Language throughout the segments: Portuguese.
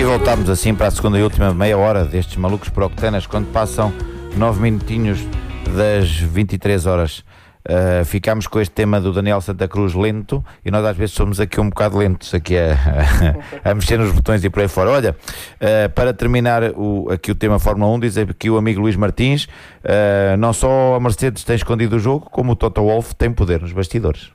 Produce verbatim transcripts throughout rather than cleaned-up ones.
voltámos assim para a segunda e última meia hora destes malucos por octanas, quando passam nove minutinhos das vinte e três horas. Uh, ficámos com este tema do Daniel Santa Cruz lento, e nós às vezes somos aqui um bocado lentos aqui a, a, a mexer nos botões e por aí fora. Olha, uh, para terminar o, aqui o tema Fórmula um, diz aqui o amigo Luís Martins, uh, não só a Mercedes tem escondido o jogo, como o Toto Wolff tem poder nos bastidores.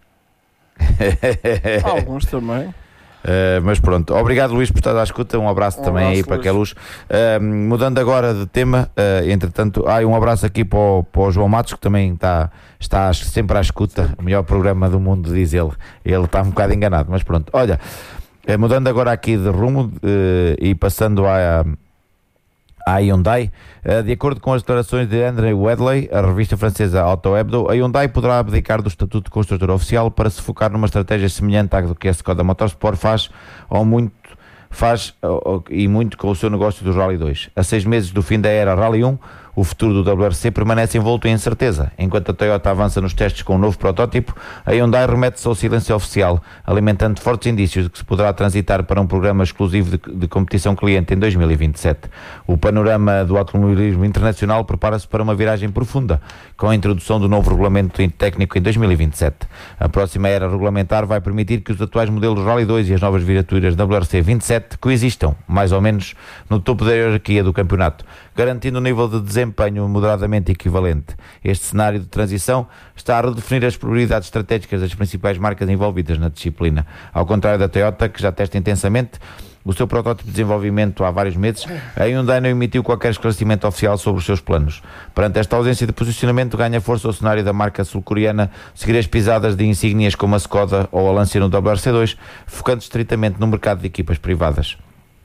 Alguns também. Uh, mas pronto, obrigado Luís por estar à escuta, um abraço um também abraço, aí para aquela luz. Uh, mudando agora de tema, uh, entretanto, ah, um abraço aqui para o, para o João Matos, que também está, está sempre à escuta, o melhor programa do mundo, diz ele. Ele está um bocado enganado, mas pronto. Olha, uh, mudando agora aqui de rumo uh, e passando à, à Hyundai, uh, de acordo com as declarações de Andrew Wedley, a revista francesa Auto Hebdo, a Hyundai poderá abdicar do estatuto de construtora oficial para se focar numa estratégia semelhante à do que a Skoda Motorsport faz, ou muito, faz ou, e muito com o seu negócio dos Rally dois. A seis meses do fim da era Rally um, o futuro do W R C permanece envolto em incerteza. Enquanto a Toyota avança nos testes com um novo protótipo, a Hyundai remete-se ao silêncio oficial, alimentando fortes indícios de que se poderá transitar para um programa exclusivo de, de competição cliente em dois mil e vinte e sete. O panorama do automobilismo internacional prepara-se para uma viragem profunda, com a introdução do novo regulamento técnico em dois mil e vinte e sete. A próxima era regulamentar vai permitir que os atuais modelos Rally dois e as novas viaturas W R C vinte e sete coexistam, mais ou menos, no topo da hierarquia do campeonato, garantindo um nível de desempenho moderadamente equivalente. Este cenário de transição está a redefinir as prioridades estratégicas das principais marcas envolvidas na disciplina. Ao contrário da Toyota, que já testa intensamente o seu protótipo de desenvolvimento há vários meses, a Hyundai não emitiu qualquer esclarecimento oficial sobre os seus planos. Perante esta ausência de posicionamento, ganha força o cenário da marca sul-coreana seguir as pisadas de insígnias como a Skoda ou a Lancia no W R C dois, focando estritamente no mercado de equipas privadas.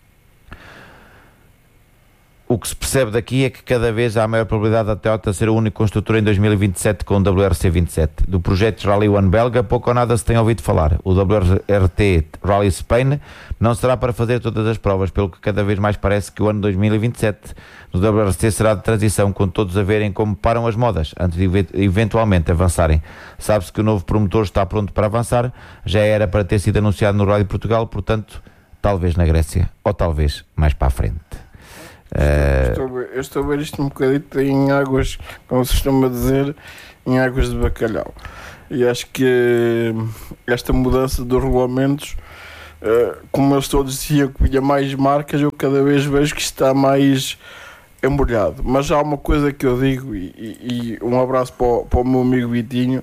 O que se percebe daqui é que cada vez há maior probabilidade da Toyota ser o único construtor em dois mil e vinte e sete com o W R C vinte e sete. Do projeto Rally One belga, pouco ou nada se tem ouvido falar. O W R T Rally Spain não será para fazer todas as provas, pelo que cada vez mais parece que o ano dois mil e vinte e sete no W R C será de transição, com todos a verem como param as modas, antes de eventualmente avançarem. Sabe-se que o novo promotor está pronto para avançar, já era para ter sido anunciado no Rally Portugal, portanto, talvez na Grécia, ou talvez mais para a frente. Uh... Estou, estou, eu estou a ver isto um bocadito em águas, como se costuma dizer, em águas de bacalhau. E acho que esta mudança dos regulamentos, uh, como eles todos diziam que havia mais marcas, eu cada vez vejo que está mais embrulhado. Mas há uma coisa que eu digo, e, e, e um abraço para o, para o meu amigo Vitinho.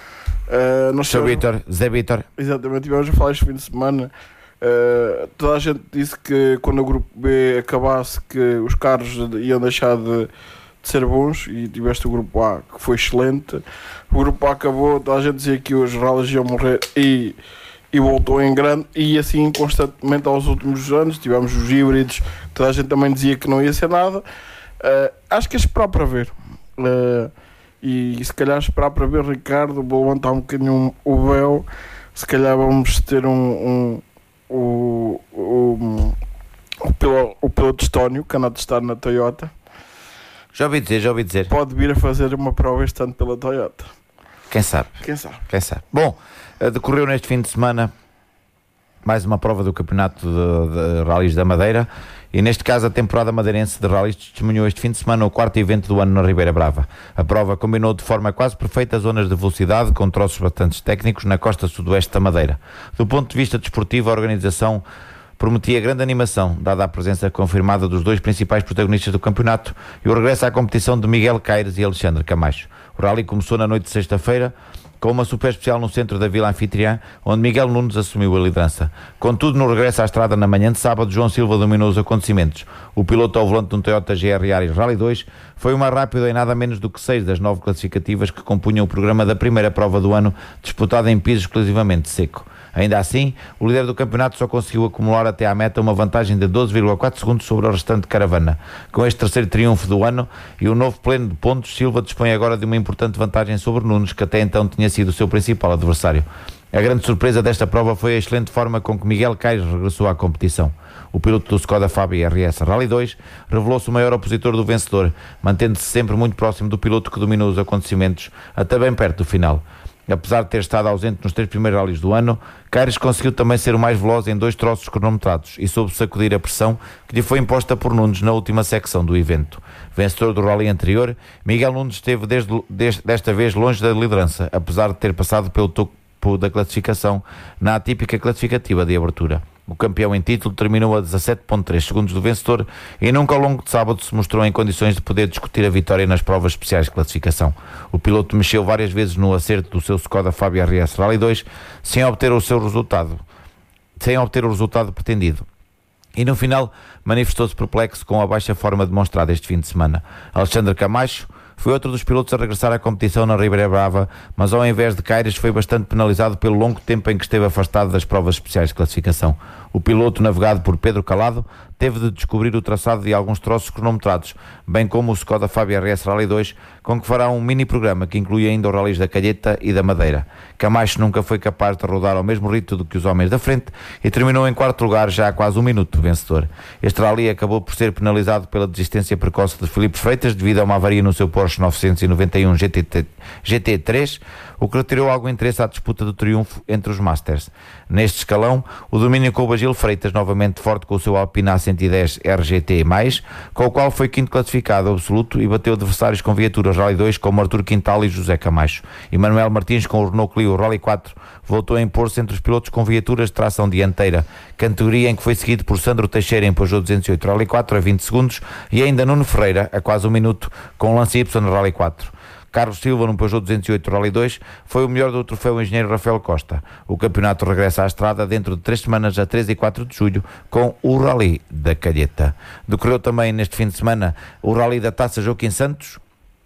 Uh, Sr. Vítor, Zé Vítor. Exatamente, tivemos a falar este fim de semana. Uh, toda a gente disse que quando o grupo B acabasse que os carros iam deixar de, de ser bons, e tiveste o grupo A que foi excelente. O grupo A acabou, toda a gente dizia que os rallies iam morrer e, e voltou em grande, e assim constantemente aos últimos anos. Tivemos os híbridos, toda a gente também dizia que não ia ser nada. Uh, acho que é esperar para ver, uh, e, e se calhar esperar para ver, Ricardo, vou levantar um bocadinho o véu, se calhar vamos ter um, um O, o, o, piloto, o piloto Estónio, que anda a testar na Toyota. Já ouvi dizer, já ouvi dizer. Pode vir a fazer uma prova este ano pela Toyota. Quem sabe? Quem sabe? Quem sabe? Bom, decorreu neste fim de semana mais uma prova do campeonato de, de rallies da Madeira, e neste caso a temporada madeirense de rallies testemunhou este fim de semana o quarto evento do ano na Ribeira Brava. A prova combinou de forma quase perfeita zonas de velocidade com troços bastante técnicos na costa sudoeste da Madeira. Do ponto de vista desportivo, a organização prometia grande animação, dada a presença confirmada dos dois principais protagonistas do campeonato e o regresso à competição de Miguel Caires e Alexandre Camacho. O rally começou na noite de sexta-feira com uma super especial no centro da Vila Anfitriã, onde Miguel Nunes assumiu a liderança. Contudo, no regresso à estrada na manhã de sábado, João Silva dominou os acontecimentos. O piloto ao volante de um Toyota G R Yaris Rally dois foi o mais rápido em nada menos do que seis das nove classificativas que compunham o programa da primeira prova do ano, disputada em piso exclusivamente seco. Ainda assim, o líder do campeonato só conseguiu acumular até à meta uma vantagem de doze vírgula quatro segundos sobre a restante caravana. Com este terceiro triunfo do ano e o novo pleno de pontos, Silva dispõe agora de uma importante vantagem sobre Nunes, que até então tinha sido o seu principal adversário. A grande surpresa desta prova foi a excelente forma com que Miguel Caires regressou à competição. O piloto do Skoda Fabia R S Rally dois revelou-se o maior opositor do vencedor, mantendo-se sempre muito próximo do piloto que dominou os acontecimentos, até bem perto do final. Apesar de ter estado ausente nos três primeiros rallies do ano, Caires conseguiu também ser o mais veloz em dois troços cronometrados e soube sacudir a pressão que lhe foi imposta por Nunes na última secção do evento. Vencedor do rally anterior, Miguel Nunes esteve desde, desde, desta vez longe da liderança, apesar de ter passado pelo topo da classificação na atípica classificativa de abertura. O campeão em título terminou a dezassete vírgula três segundos do vencedor e nunca ao longo de sábado se mostrou em condições de poder discutir a vitória nas provas especiais de classificação. O piloto mexeu várias vezes no acerto do seu Skoda Fabia R S Rally dois sem obter o seu resultado, sem obter o resultado pretendido. E no final manifestou-se perplexo com a baixa forma demonstrada este fim de semana. Alexandre Camacho foi outro dos pilotos a regressar à competição na Ribeira Brava, mas ao invés de Caires foi bastante penalizado pelo longo tempo em que esteve afastado das provas especiais de classificação. O piloto, navegado por Pedro Calado, teve de descobrir o traçado de alguns troços cronometrados, bem como o Skoda Fabia R S Rally dois, com que fará um mini-programa que inclui ainda os rallies da Calheta e da Madeira. Camacho nunca foi capaz de rodar ao mesmo ritmo do que os homens da frente e terminou em quarto lugar já há quase um minuto do vencedor. Este rally acabou por ser penalizado pela desistência precoce de Filipe Freitas devido a uma avaria no seu Porsche novecentos e noventa e um G T três, o que retirou algum interesse à disputa do triunfo entre os Masters. Neste escalão, o domínio coube a Gil Freitas, novamente forte com o seu Alpine A cento e dez R G T mais, com o qual foi quinto classificado absoluto e bateu adversários com viaturas Rally dois como Artur Quintal e José Camacho. E Manuel Martins, com o Renault Clio Rally quatro, voltou a impor-se entre os pilotos com viaturas de tração dianteira, categoria em que foi seguido por Sandro Teixeira em Peugeot duzentos e oito Rally quatro a vinte segundos e ainda Nuno Ferreira a quase um minuto com o Lance Y Rally quatro. Carlos Silva, no Peugeot duzentos e oito Rally dois, foi o melhor do troféu engenheiro Rafael Costa. O campeonato regressa à estrada dentro de três semanas, a três e quatro de julho, com o Rally da Calheta. Decorreu também neste fim de semana o Rally da Taça Joaquim Santos,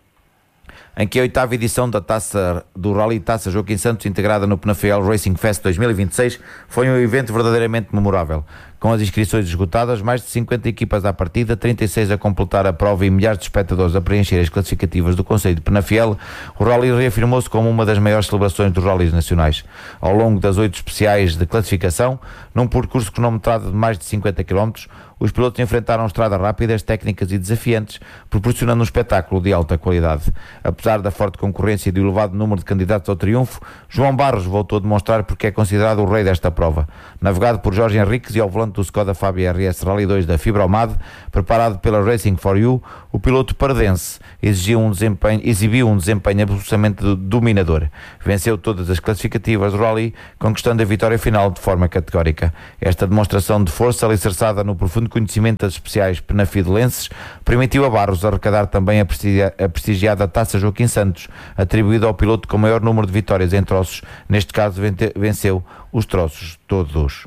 em que a oitava edição da taça do Rally Taça Joaquim Santos, integrada no Penafiel Racing Fest dois mil e vinte e seis, foi um evento verdadeiramente memorável. Com as inscrições esgotadas, mais de cinquenta equipas à partida, trinta e seis a completar a prova e milhares de espectadores a preencher as classificativas do Conselho de Penafiel, o Rally reafirmou-se como uma das maiores celebrações dos rallies nacionais. Ao longo das oito especiais de classificação, num percurso cronometrado de mais de cinquenta quilómetros, os pilotos enfrentaram estradas rápidas, técnicas e desafiantes, proporcionando um espetáculo de alta qualidade. Apesar da forte concorrência e do elevado número de candidatos ao triunfo, João Barros voltou a demonstrar porque é considerado o rei desta prova. Navegado por Jorge Henriques e ao volante do Skoda Fabia R S Rally dois da Fibromad, preparado pela Racing for You, o piloto pardense exigiu um desempenho, exibiu um desempenho absolutamente dominador. Venceu todas as classificativas do Rally, conquistando a vitória final de forma categórica. Esta demonstração de força, alicerçada no profundo conhecimento das especiais penafidelenses, permitiu a Barros arrecadar também a, prestigia, a prestigiada Taça Joaquim Santos, atribuída ao piloto com maior número de vitórias em troços. Neste caso, venceu os troços todos.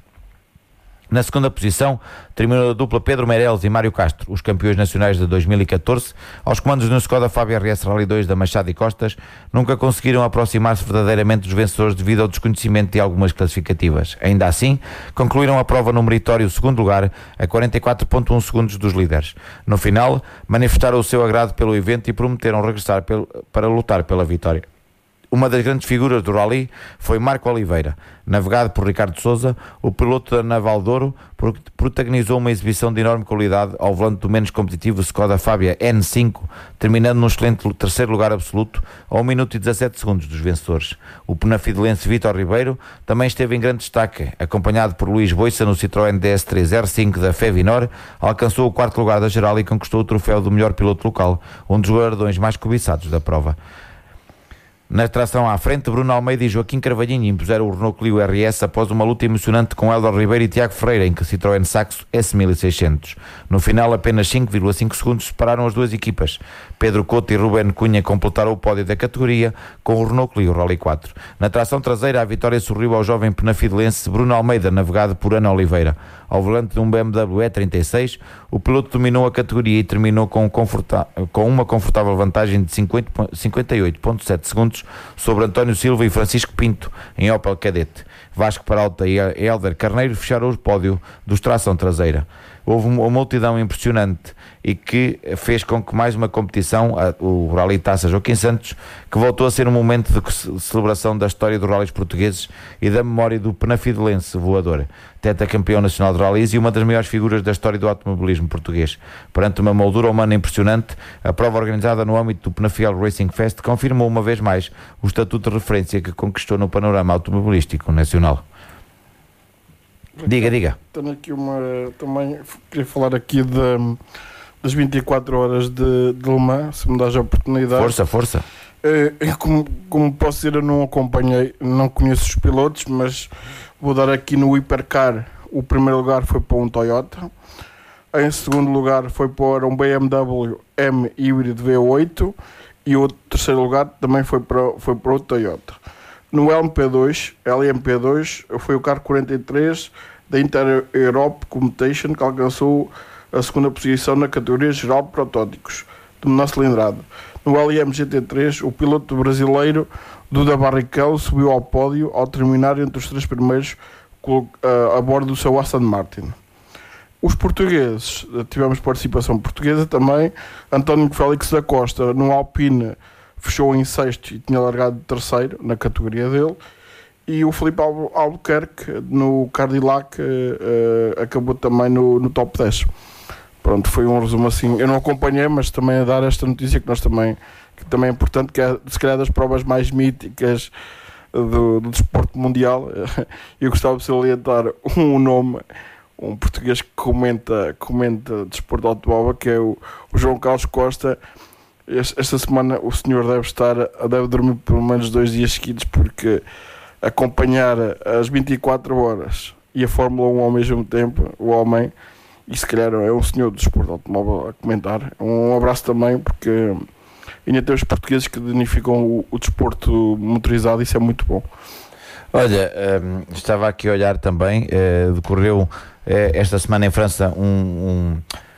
Na segunda posição, terminou a dupla Pedro Meireles e Mário Castro, os campeões nacionais de dois mil e catorze, aos comandos no Skoda Fabia R S Rally dois da Machado e Costas, nunca conseguiram aproximar-se verdadeiramente dos vencedores devido ao desconhecimento de algumas classificativas. Ainda assim, concluíram a prova no meritório segundo lugar, a quarenta e quatro vírgula um segundos dos líderes. No final, manifestaram o seu agrado pelo evento e prometeram regressar para lutar pela vitória. Uma das grandes figuras do Rally foi Marco Oliveira. Navegado por Ricardo Sousa, o piloto da Naval Douro protagonizou uma exibição de enorme qualidade ao volante do menos competitivo Skoda Fabia N cinco, terminando num excelente terceiro lugar absoluto, a um minuto e dezassete segundos dos vencedores. O penafidelense Vítor Ribeiro também esteve em grande destaque, acompanhado por Luís Boissa no Citroën D S três R cinco da Fevinor, alcançou o quarto lugar da geral e conquistou o troféu do melhor piloto local, um dos galardões mais cobiçados da prova. Na tração à frente, Bruno Almeida e Joaquim Carvalhinho impuseram o Renault Clio R S após uma luta emocionante com Hélder Ribeiro e Tiago Ferreira, em que Citroën Saxo S mil e seiscentos. No final, apenas cinco vírgula cinco segundos separaram as duas equipas. Pedro Couto e Ruben Cunha completaram o pódio da categoria com o Renault Clio Rally quatro. Na tração traseira, a vitória sorriu ao jovem penafidelense Bruno Almeida, navegado por Ana Oliveira. Ao volante de um B M W E trinta e seis, o piloto dominou a categoria e terminou com, um conforta- com uma confortável vantagem de cinquenta e oito vírgula sete segundos sobre António Silva e Francisco Pinto em Opel Cadete. Vasco Peralta e Hélder Carneiro fecharam o pódio dos tração traseira. Houve uma multidão impressionante e que fez com que mais uma competição, o Rally Taça Joaquim Santos, que voltou a ser um momento de celebração da história dos rallies portugueses e da memória do penafidelense voador, tetracampeão nacional de rallies e uma das maiores figuras da história do automobilismo português. Perante uma moldura humana impressionante, a prova organizada no âmbito do Penafiel Racing Fest confirmou uma vez mais o estatuto de referência que conquistou no panorama automobilístico nacional. Diga, diga. Tenho aqui uma. Também queria falar aqui de, das vinte e quatro horas de, de Le Mans, se me dás a oportunidade. Força, força. É, como, como posso dizer, eu não acompanhei, não conheço os pilotos, mas vou dar aqui no Hipercar. O primeiro lugar foi para um Toyota. Em segundo lugar foi para um B M W M híbrido V oito. E o terceiro lugar também foi para, foi para o Toyota. No L M P dois, L M P dois foi o carro quarenta e três da Inter Europe Competition, que alcançou a segunda posição na categoria geral de protótipos de menor cilindrada. No L M G T três, o piloto brasileiro Duda Barrichello subiu ao pódio ao terminar entre os três primeiros a bordo do seu Aston Martin. Os portugueses, tivemos participação portuguesa também. António Félix da Costa no Alpine fechou em sexto e tinha largado de terceiro na categoria dele, e o Filipe Albuquerque no Cadillac uh, acabou também no, no top dez. Pronto, foi um resumo assim. Eu não acompanhei, mas também a dar esta notícia que nós também, que também é importante, que é se calhar das provas mais míticas do, do desporto mundial. Eu gostava de salientar um nome, um português que comenta, comenta desporto automóvel, que é o, o João Carlos Costa. Esta semana o senhor deve estar, deve dormir pelo menos dois dias seguidos, porque acompanhar as vinte e quatro horas e a Fórmula um ao mesmo tempo, o homem, e se calhar é um senhor do desporto automóvel a comentar. Um abraço também, porque ainda tem os portugueses que danificam o, o desporto motorizado, isso é muito bom. Olha, um, estava aqui a olhar também, uh, decorreu uh, esta semana em França um... um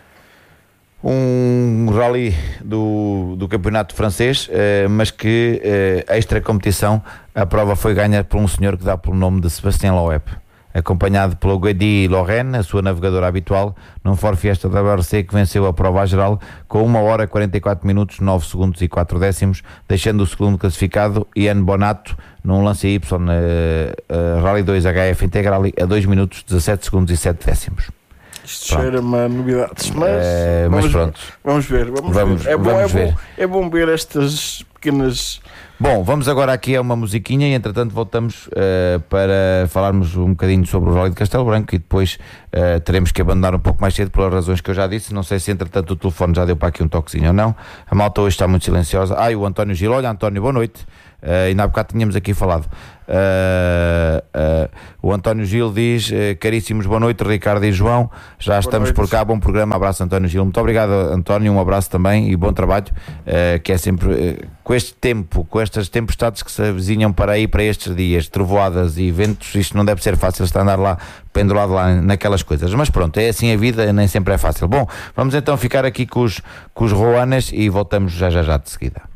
um rally do, do campeonato francês, eh, mas que eh, extra competição, a prova foi ganha por um senhor que dá pelo nome de Sébastien Loeb, acompanhado pelo Guedi Lorraine, a sua navegadora habitual, num Ford Fiesta W R C que venceu a prova geral com uma hora quarenta e quatro minutos, nove segundos e quatro décimos, deixando o segundo classificado Ian Bonato num Lancia Y eh, eh, Rally dois H F Integral a dois minutos, dezassete segundos e sete décimos. Isto cheira-me a novidades, mas, é, mas vamos, pronto. Vamos ver, vamos, vamos ver. É, bom, vamos é, ver. Bom, é bom ver estas pequenas... Bom, vamos agora aqui a uma musiquinha e entretanto voltamos uh, para falarmos um bocadinho sobre o Rally de Castelo Branco e depois uh, teremos que abandonar um pouco mais cedo pelas razões que eu já disse. Não sei se entretanto o telefone já deu para aqui um toquezinho ou não. A malta hoje está muito silenciosa. Ah, e o António Gil. Olha, António, boa noite. Uh, ainda há bocado tínhamos aqui falado. Uh, uh, o António Gil diz: uh, caríssimos, boa noite, Ricardo e João. Já boa estamos noite. Por cá. Bom programa. Abraço, António Gil. Muito obrigado, António. Um abraço também e bom trabalho. Uh, que é sempre uh, com este tempo, com estas tempestades que se avizinham para aí, para estes dias, trovoadas e ventos. Isto não deve ser fácil estar a andar lá pendurado lá naquelas coisas. Mas pronto, é assim a vida, nem sempre é fácil. Bom, vamos então ficar aqui com os, com os Roanas e voltamos já já já de seguida.